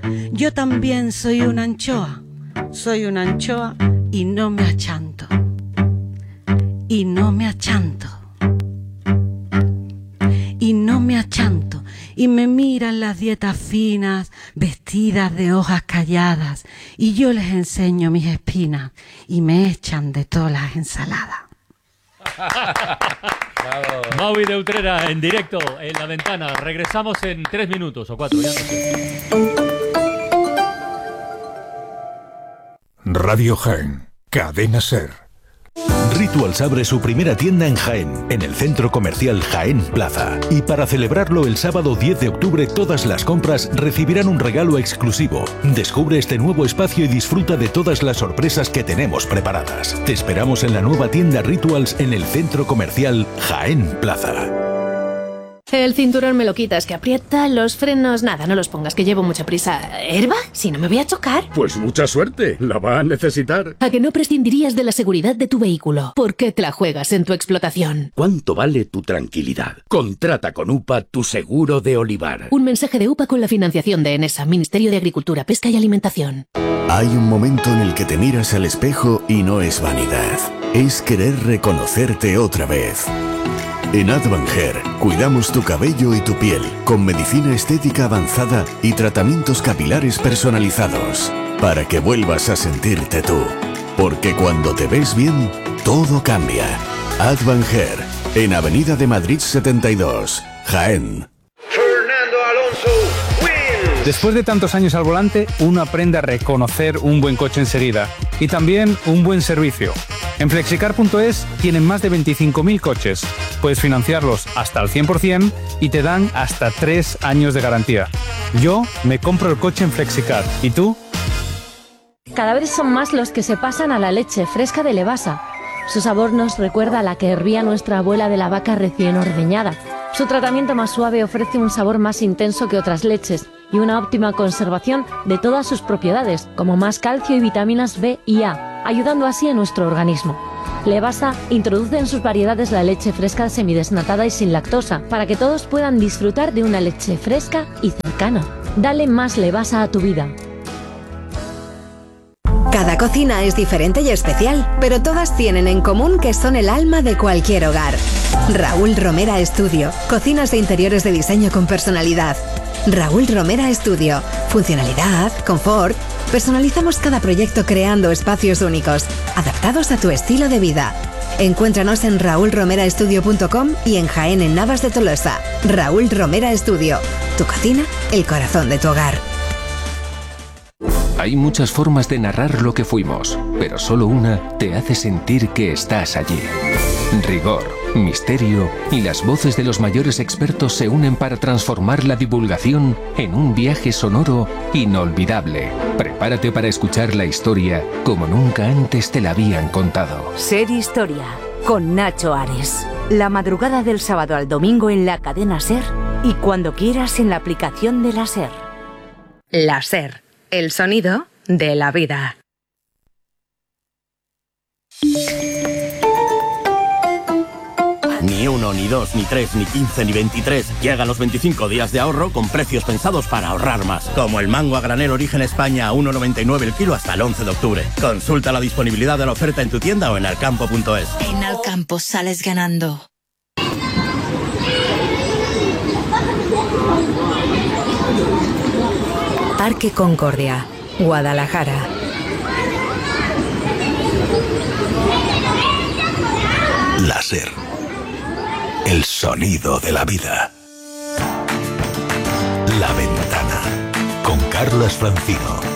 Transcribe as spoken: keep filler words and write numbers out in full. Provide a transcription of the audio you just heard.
Yo también soy una anchoa, soy una anchoa y no me achanto, y no me achanto, y no me achanto, y me miran las dietas finas, vestidas de hojas calladas, y yo les enseño mis espinas, y me echan de todas las ensaladas. Bravo. Maui de Utrera en directo en La Ventana. Regresamos en tres minutos o cuatro, ya no sé. Radio Jaén, Cadena Ser. Rituals abre su primera tienda en Jaén, en el centro comercial Jaén Plaza. Y para celebrarlo el sábado diez de octubre, todas las compras recibirán un regalo exclusivo. Descubre este nuevo espacio y disfruta de todas las sorpresas que tenemos preparadas. Te esperamos en la nueva tienda Rituals en el centro comercial Jaén Plaza. El cinturón me lo quitas, que aprieta, los frenos, nada, no los pongas, que llevo mucha prisa. ¿Herba? Si no me voy a chocar. Pues mucha suerte, la va a necesitar. ¿A que no prescindirías de la seguridad de tu vehículo? ¿Por qué te la juegas en tu explotación? ¿Cuánto vale tu tranquilidad? Contrata con U P A tu seguro de olivar. Un mensaje de U P A con la financiación de ENESA, Ministerio de Agricultura, Pesca y Alimentación. Hay un momento en el que te miras al espejo y no es vanidad, es querer reconocerte otra vez. En Advanger cuidamos tu cabello y tu piel con medicina estética avanzada y tratamientos capilares personalizados para que vuelvas a sentirte tú. Porque cuando te ves bien, todo cambia. Advanger, en Avenida de Madrid setenta y dos, Jaén. Fernando Alonso wins. Después de tantos años al volante, uno aprende a reconocer un buen coche enseguida y también un buen servicio. En flexicar punto es tienen más de veinticinco mil coches. Puedes financiarlos hasta el cien por ciento y te dan hasta tres años de garantía. Yo me compro el coche en Flexicar. ¿Y tú? Cada vez son más los que se pasan a la leche fresca de Levasa. Su sabor nos recuerda a la que hervía nuestra abuela de la vaca recién ordeñada. Su tratamiento más suave ofrece un sabor más intenso que otras leches y una óptima conservación de todas sus propiedades, como más calcio y vitaminas B y A, ayudando así a nuestro organismo. Levasa introduce en sus variedades la leche fresca semidesnatada y sin lactosa, para que todos puedan disfrutar de una leche fresca y cercana. Dale más Levasa a tu vida. Cada cocina es diferente y especial, pero todas tienen en común que son el alma de cualquier hogar. Raúl Romera Estudio, cocinas de interiores de diseño con personalidad. Raúl Romera Estudio, funcionalidad, confort. Personalizamos cada proyecto creando espacios únicos, adaptados a tu estilo de vida. Encuéntranos en raúl romera estudio punto com y en Jaén, en Navas de Tolosa. Raúl Romera Estudio, tu cocina, el corazón de tu hogar. Hay muchas formas de narrar lo que fuimos, pero solo una te hace sentir que estás allí. Rigor, misterio y las voces de los mayores expertos se unen para transformar la divulgación en un viaje sonoro inolvidable. Prepárate para escuchar la historia como nunca antes te la habían contado. Ser Historia, con Nacho Ares. La madrugada del sábado al domingo en la cadena SER y cuando quieras en la aplicación de la SER. La SER, el sonido de la vida. Ni uno, ni dos, ni tres, ni quince, ni veintitrés. Llegan los veinticinco días de ahorro con precios pensados para ahorrar más. Como el mango a granel Origen España a uno noventa y nueve el kilo hasta el once de octubre. Consulta la disponibilidad de la oferta en tu tienda o en alcampo punto es. En Alcampo sales ganando. Parque Concordia, Guadalajara. La SER, el sonido de la vida. La Ventana, con Carlas Francino.